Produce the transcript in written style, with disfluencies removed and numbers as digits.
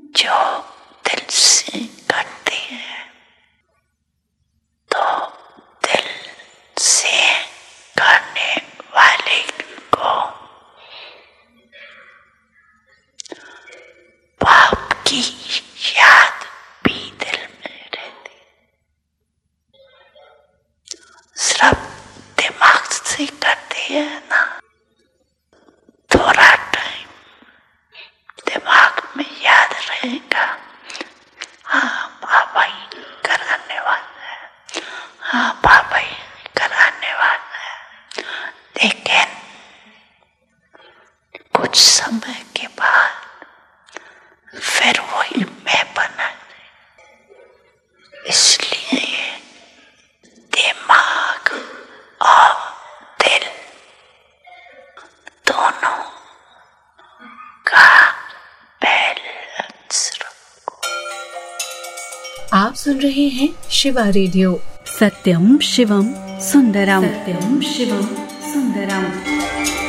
जो दिल से करते हैं तो दिल से करने वाले को पाप की याद भी दिल में रहती। सिर्फ दिमाग से करते हैं ना, थोड़ा टाइम दिमाग में याद रहेगा, हाँ बाबा ही कराने वाला है, हाँ बाबा ही कराने वाला है। लेकिन कुछ समय के बाद फिर वही मैं बना दे। इसलिए दिमाग और दिल दोनों का बैलेंस रखो। आप सुन रहे हैं शिवा रेडियो। सत्यम शिवम सुंदरम। सत्यम शिवम सुंदरम।